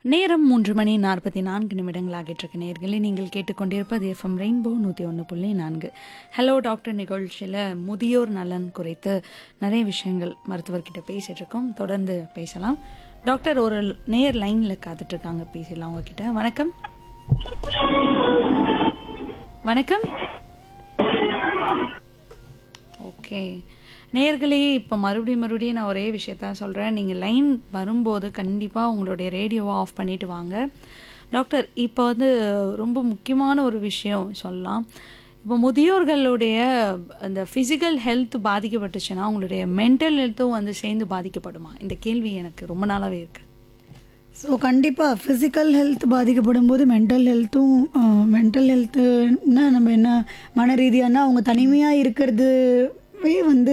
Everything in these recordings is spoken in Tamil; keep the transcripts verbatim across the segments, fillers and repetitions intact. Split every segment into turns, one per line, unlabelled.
நேரம் மூன்று மணி நாற்பத்தி நான்கு நிமிடங்கள் ஆகிட்டிருக்கு நேயர்களே. நீங்கள் கேட்டுக்கொண்டிருப்பது எஃப்எம் ரெயின்போ நூற்றி ஒன்று புள்ளி நான்கு. ஹலோ டாக்டர் நிகழ்ச்சியில் முதியோர் நலன் குறித்து நிறைய விஷயங்கள் மருத்துவர்கிட்ட பேசிட்டு இருக்கோம். தொடர்ந்து பேசலாம். டாக்டர் ஒரு நேர் லைனில் காத்துட்ருக்காங்க, பேசலாம் உங்ககிட்ட. வணக்கம். வணக்கம். ஓகே நேயர்களே, இப்போ மறுபடியும் மறுபடியும் நான் ஒரே விஷயத்த சொல்கிறேன். நீங்கள் லைன் வரும்போது கண்டிப்பாக உங்களுடைய ரேடியோவை ஆஃப் பண்ணிவிட்டு வாங்க. டாக்டர், இப்போ வந்து ரொம்ப முக்கியமான ஒரு விஷயம் சொல்லலாம். இப்போ முதியோர்களுடைய அந்த ஃபிசிக்கல் ஹெல்த் பாதிக்கப்பட்டுச்சுன்னா அவங்களுடைய மென்டல் ஹெல்த்தும் வந்து சேர்ந்து பாதிக்கப்படுமா? இந்த கேள்வி எனக்கு ரொம்ப நாளாகவே இருக்குது.
ஸோ கண்டிப்பாக ஃபிசிக்கல் ஹெல்த் பாதிக்கப்படும் போது மென்டல் ஹெல்த்தும் மென்டல் ஹெல்த்துன்னா நம்ம என்ன மன ரீதியானா அவங்க தனிமையாக இருக்கிறது வந்து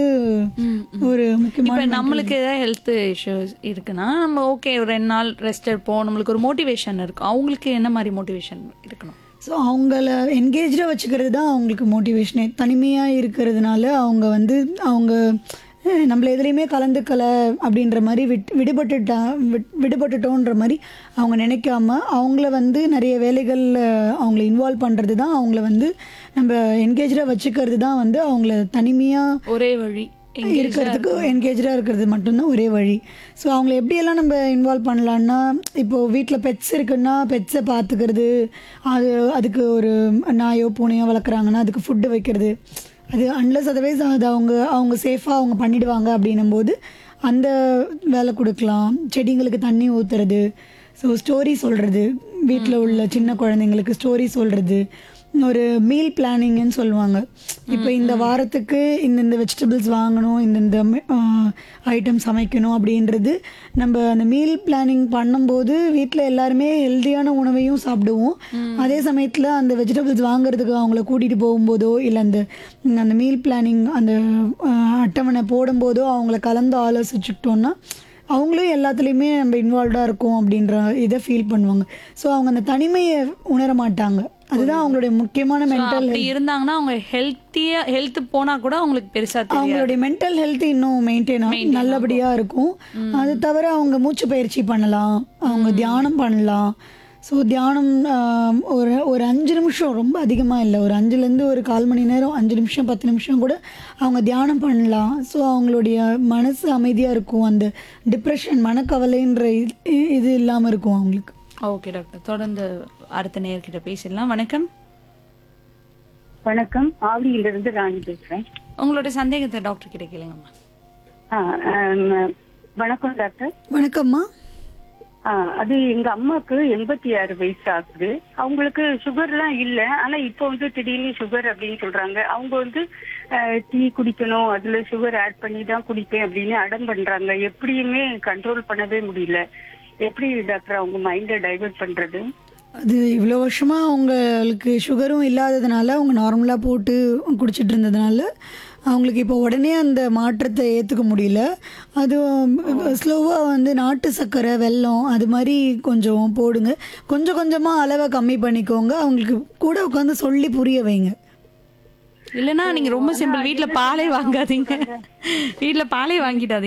ஒரு முக்கியமான.
இப்போ நம்மளுக்கு ஏதாவது ஹெல்த் இஷ்யூஸ் இருக்குன்னா நம்ம ஓகே ஒரு ரெண்டு நாள் ரெஸ்ட் எடுப்போம், நம்மளுக்கு ஒரு மோட்டிவேஷன் இருக்கும். அவங்களுக்கு என்ன மாதிரி மோட்டிவேஷன் இருக்கணும்?
ஸோ அவங்கள என்கேஜாக வச்சுக்கிறது தான் அவங்களுக்கு மோட்டிவேஷனே. தனிமையாக இருக்கிறதுனால அவங்க வந்து அவங்க நம்மள எதுலேயுமே கலந்துக்கலை அப்படின்ற மாதிரி விட் விடுபட்டுட்டா விட் விடுபட்டுட்டோன்ற மாதிரி அவங்க நினைக்காம அவங்கள வந்து நிறைய வேலைகளில் அவங்கள இன்வால்வ் பண்ணுறது தான் அவங்கள வந்து நம்ம என்கேஜாக வச்சுக்கிறது தான் வந்து அவங்கள தனிமையாக
ஒரே வழி
இருக்கிறதுக்கு என்கேஜாக இருக்கிறது மட்டும்தான் ஒரே வழி. ஸோ அவங்கள எப்படியெல்லாம் நம்ம இன்வால்வ் பண்ணலான்னா, இப்போது வீட்டில் பெட்ஸ் இருக்குன்னா பெட்ஸை பார்த்துக்கிறது, அது அதுக்கு ஒரு நாயோ பூனையோ வளர்க்குறாங்கன்னா அதுக்கு ஃபுட்டு வைக்கிறது, அது அன்லஸ் அதர்வைஸ் அது அவங்க அவங்க சேஃபாக அவங்க பண்ணிவிடுவாங்க அப்படின்னும் போது அந்த வேலை கொடுக்கலாம். செடிங்களுக்கு தண்ணி ஊற்றுறது, ஸோ ஸ்டோரி சொல்கிறது, வீட்டில் உள்ள சின்ன குழந்தைங்களுக்கு ஸ்டோரி சொல்கிறது, ஒரு மீல் பிளானிங்னு சொல்லுவாங்க. இப்போ இந்த வாரத்துக்கு இந்தந்த வெஜிடபிள்ஸ் வாங்கணும், இந்தந்த ஐட்டம் சமைக்கணும் அப்படின்றது நம்ம அந்த மீல் பிளானிங் பண்ணும்போது வீட்டில் எல்லாருமே ஹெல்த்தியான உணவையும் சாப்பிடுவோம். அதே சமயத்தில் அந்த வெஜிடபிள்ஸ் வாங்குறதுக்கு அவங்கள கூட்டிகிட்டு போகும்போதோ இல்லை அந்த அந்த மீல் பிளானிங் அந்த அட்டவணை போடும்போதோ அவங்கள கலந்து ஆலோசிச்சுக்கிட்டோன்னா அவங்களும் எல்லாத்துலேயுமே நம்ம இன்வால்வ்டாக இருக்கோம் அப்படின்ற இதை ஃபீல் பண்ணுவாங்க. ஸோ அவங்க அந்த தனிமையை உணர மாட்டாங்க. அதுதான் அவங்களுடைய முக்கியமான மென்டல் ஹெல்த்.
இருந்தாங்கன்னா அவங்க ஹெல்த்தியா ஹெல்த் போனா கூட அவங்களுக்கு பெருசா
அவங்களுடைய மென்டல் ஹெல்த் இன்னும் மெயின்டைன் நல்லபடியா இருக்கும். அது தவிர அவங்க மூச்சு பயிற்சி பண்ணலாம், அவங்க தியானம் பண்ணலாம். ஸோ தியானம் ஒரு ஒரு அஞ்சு நிமிஷம், ரொம்ப அதிகமாக இல்லை, ஒரு அஞ்சுலேருந்து ஒரு கால் மணி நேரம், அஞ்சு நிமிஷம் பத்து நிமிஷம் கூட அவங்க தியானம் பண்ணலாம். ஸோ அவங்களுடைய மனசு அமைதியாக இருக்கும், அந்த டிப்ரெஷன் மனக்கவலைன்ற இது இல்லாமல் இருக்கும் அவங்களுக்கு.
ஓகே டாக்டர், தொடர்ந்து அடுத்த நேர்கிட்ட பேசிடலாம். வணக்கம்.
வணக்கம், ஆவடியிலிருந்து ராணி பேசுறேன்.
உங்களோட சந்தேகத்தை டாக்டர் கிட்ட கேளுங்கம்மா.
வணக்கம் டாக்டர்.
வணக்கம்மா.
அது எங்க அம்மாக்கு எண்பத்தி ஆறு வயசு ஆகுது. அவங்களுக்கு சுகர்லாம் இல்லை, ஆனா இப்போ வந்து திடீர்னு சுகர் அப்படின்னு சொல்றாங்க. அவங்க வந்து டீ குடிக்கணும், அதுல சுகர் ஆட் பண்ணி தான் குடிப்பேன் அப்படின்னு அடம் பண்றாங்க. எப்படியுமே கண்ட்ரோல் பண்ணவே முடியல. எப்படி டாக்டர் அவங்க மைண்டை டைவர்ட் பண்றது?
அது இவ்வளோ வருஷமாக அவங்களுக்கு சுகரும் இல்லாததுனால அவங்க நார்மலாக போட்டு குடிச்சிட்டு இருந்ததுனால அவங்களுக்கு இப்போ உடனே அந்த மாற்றத்தை ஏற்றுக்க முடியல. அது ஸ்லோவாக வந்து நாட்டு சர்க்கரை, வெல்லம் அது மாதிரி கொஞ்சம் போடுங்க. கொஞ்சம் கொஞ்சமாக அளவை கம்மி பண்ணிக்கோங்க. அவங்களுக்கு கூட உட்காந்து சொல்லி புரிய வைங்க.
இல்லைன்னா நீங்கள் ரொம்ப சிம்பிள், வீட்டில் பாலே வாங்காதீங்க, வீட்டில் பாலே வாங்கிட்டாதீங்க.